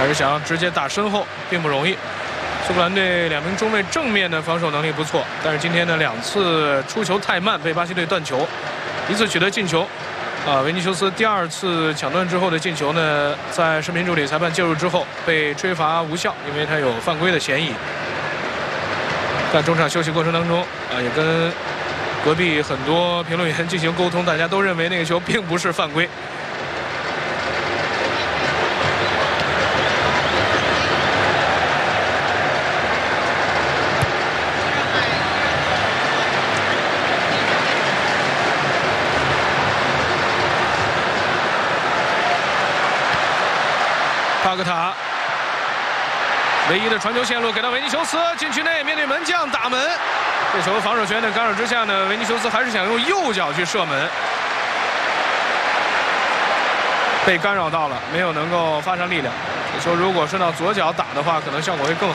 还是想要直接打身后，并不容易。苏格兰队2名中卫正面的防守能力不错，但是今天呢2次出球太慢，被巴西队断球，1次取得进球。维尼修斯第2次抢断之后的进球呢，在视频助理裁判介入之后被吹罚无效，因为他有犯规的嫌疑。在中场休息过程当中，也跟隔壁很多评论员进行沟通，大家都认为那个球并不是犯规。帕克塔唯一的传球线路给到维尼修斯，禁区内面对门将打门，这球防守球员的干扰之下呢，维尼修斯还是想用右脚去射门，被干扰到了，没有能够发上力量。这球如果顺到左脚打的话，可能效果会更好。